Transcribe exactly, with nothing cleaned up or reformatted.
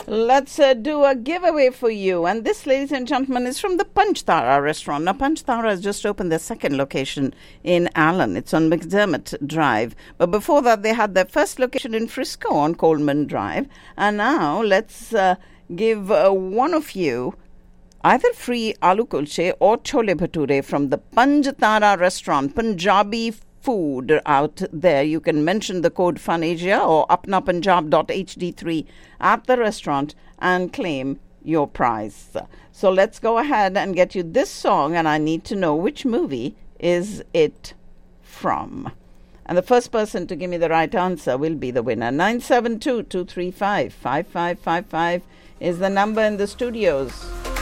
Let's uh, do a giveaway for you. And this, ladies and gentlemen, is from the Panchtara restaurant. Now, Panchtara has just opened their second location in Allen. It's on McDermott Drive. But before that, they had their first location in Frisco on Coleman Drive. And now let's uh, give uh, one of you either free aloo kulche or chole bhature from the Panchtara restaurant, Punjabi food out there. You can mention the code FUNASIA or apna punjab dot h d three at the restaurant and claim your prize. So let's go ahead and get you this song, and I need to know which movie is it from. And the first person to give me the right answer will be the winner. nine seven two, two three five, five five five five is the number in the studios.